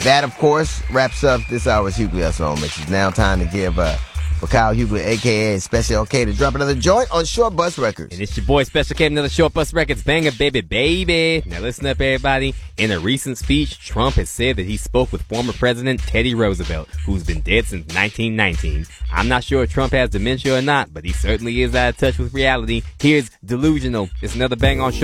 That, of course, wraps up this hour's Hughley Hustle Mix. It's now time to give for Kyle Hughley, a.k.a. Special K, to drop another joint on Short Bus Records. And it's your boy Special K, another Short Bus Records banger, baby. Now listen up, everybody. In a recent speech, Trump has said that he spoke with former President Teddy Roosevelt, who's been dead since 1919. I'm not sure if Trump has dementia or not, but he certainly is out of touch with reality. Here's Delusional. It's another bang on Short